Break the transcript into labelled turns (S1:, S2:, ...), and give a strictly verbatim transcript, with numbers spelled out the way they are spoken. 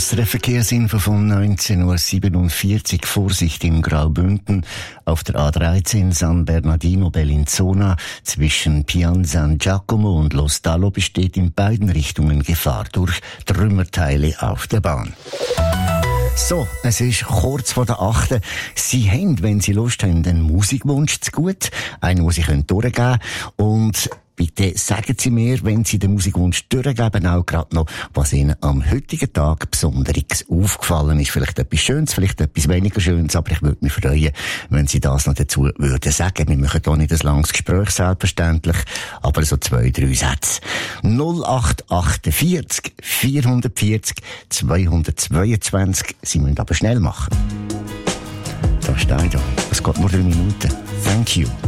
S1: S R F-Verkehrsinfo von neunzehn Uhr siebenundvierzig. Vorsicht in Graubünden auf der A dreizehn San Bernardino Bellinzona zwischen Pian San Giacomo und Lo Stallo besteht in beiden Richtungen Gefahr durch Trümmerteile auf der Bahn. So, es ist kurz vor der achten. Sie haben, wenn Sie Lust haben, einen Musikwunsch zu gut, einen, den Sie durchgeben können. Und bitte sagen Sie mir, wenn Sie den Musikwunsch durchgeben, auch gerade noch, was Ihnen am heutigen Tag Besonderes aufgefallen ist. Vielleicht etwas Schönes, vielleicht etwas weniger Schönes, aber ich würde mich freuen, wenn Sie das noch dazu würden sagen. Wir machen hier nicht ein langes Gespräch, selbstverständlich, aber so zwei, drei Sätze. null acht achtundvierzig vierhundertvierzig zweihundertzweiundzwanzig. Sie müssen aber schnell machen. Da steht da. Es geht nur drei Minuten. Thank you.